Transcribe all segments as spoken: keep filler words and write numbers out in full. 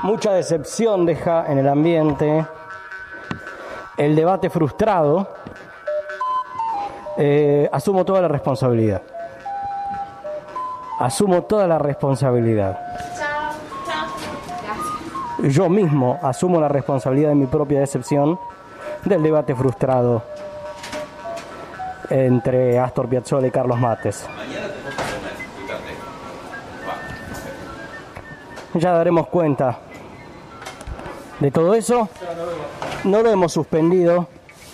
mucha decepción deja en el ambiente el debate frustrado. Eh, asumo toda la responsabilidad. Asumo toda la responsabilidad. Chao, chao. Gracias. Yo mismo asumo la responsabilidad de mi propia decepción del debate frustrado entre Astor Piazzolla y Carlos Mates. Ya daremos cuenta de todo eso. No lo hemos suspendido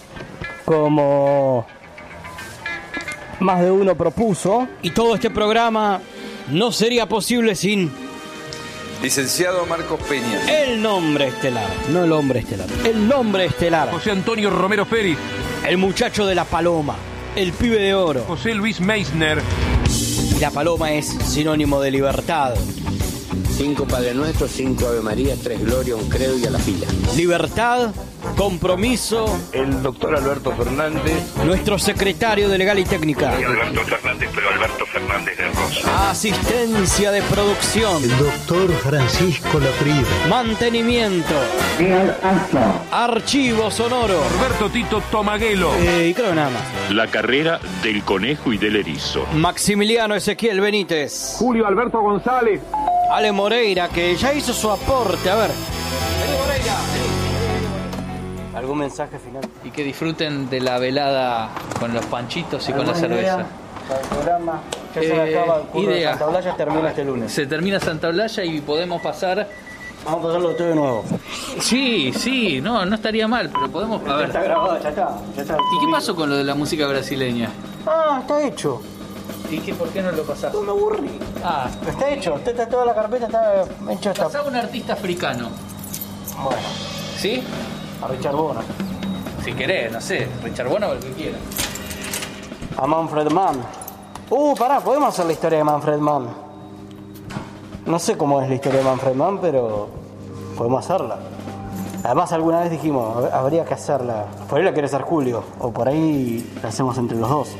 como más de uno propuso. Y todo este programa no sería posible sin licenciado Marcos Peña, el nombre estelar, no el hombre estelar, el nombre estelar. José Antonio Romero Pérez, el muchacho de la paloma, el pibe de oro. José Luis Meissner. Y la paloma es sinónimo de libertad. Cinco Padre Nuestro, cinco Ave María, tres Gloria, un credo y a la fila. Libertad, compromiso. El doctor Alberto Fernández. Nuestro secretario de Legal y Técnica. Y Alberto Fernández, pero Alberto Fernández de Rosa. Asistencia de producción. El doctor Francisco Laprida. Mantenimiento. Archivo sonoro. Roberto Tito Tomaguelo. Eh, y creo que nada más. La carrera del conejo y del erizo. Maximiliano Ezequiel Benítez. Julio Alberto González. Ale Moreira, que ya hizo su aporte. A ver. Ale Moreira. ¿Algún mensaje final? Y que disfruten de la velada con los panchitos y con la cerveza. Para el programa. Ya Eh, se me acaba el curso de idea. Santa Blaya, termina este lunes. Se termina Santa Blaya y podemos pasar. Vamos a pasarlo todo de nuevo. Sí, sí, no, no estaría mal, pero podemos. A Ya ver. está grabado, ya está. Ya está. ¿Y qué pasó con lo de la música brasileña? Ah, está hecho. ¿Y qué, por qué no lo pasaste? Me aburrí. Ah, Está hecho. Está, está toda la carpeta, está hecho esta. pasaba un artista africano. Bueno, ¿Sí? a Richard Bona. Si querés, no sé, Richard Bona o el que quiera. A Manfred Mann. Uh, pará, podemos hacer la historia de Manfred Mann. No sé cómo es la historia de Manfred Mann, pero podemos hacerla. Además, alguna vez dijimos, hab- habría que hacerla. Por ahí la quiere hacer Julio, o por ahí la hacemos entre los dos.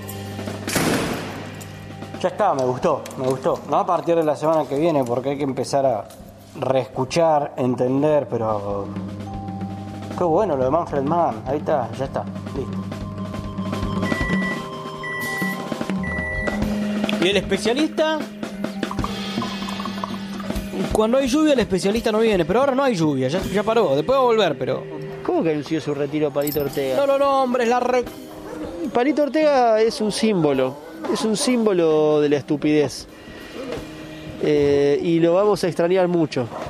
Ya está, me gustó, me gustó. No a partir de la semana que viene, porque hay que empezar a reescuchar, entender, pero... Qué bueno lo de Manfred Mann. Ahí está, ya está, listo. ¿Y el especialista? Cuando hay lluvia el especialista no viene, pero ahora no hay lluvia, ya, ya paró, después va a volver, pero... ¿Cómo que anunció su retiro Palito Ortega? No, no, no, hombre, es la re... Palito Ortega es un símbolo, es un símbolo de la estupidez. Eh, y lo vamos a extrañar mucho.